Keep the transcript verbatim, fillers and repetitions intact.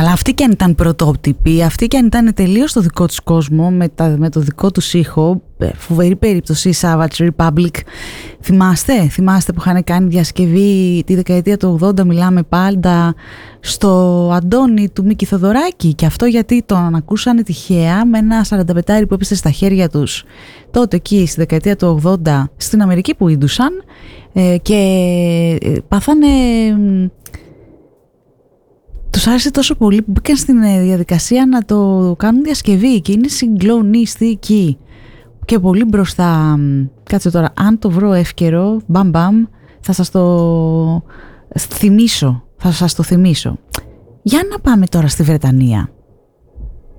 Αλλά αυτοί κι αν ήταν πρωτότυποι, αυτοί κι αν ήταν τελείως στο δικό τους κόσμο, με, τα, με το δικό τους ήχο, φοβερή περίπτωση Savage Republic, θυμάστε, θυμάστε που είχαν κάνει διασκευή τη δεκαετία του ογδόντα, μιλάμε πάντα, στο Αντώνη του Μίκη Θοδωράκη, και αυτό γιατί τον ακούσανε τυχαία με ένα σαρανταπετάρι που έπεσε στα χέρια τους τότε εκεί στη δεκαετία του ογδόντα στην Αμερική που ίντουσαν, ε, και πάθανε... Τους άρεσε τόσο πολύ που μπήκαν στην διαδικασία να το κάνουν διασκευή και είναι συγκλονιστική και πολύ μπροστά. Κάτσε τώρα, αν το βρω εύκαιρο, μπαμ μπαμ, θα σας το θυμίσω, θα σας το θυμίσω. Για να πάμε τώρα στη Βρετανία.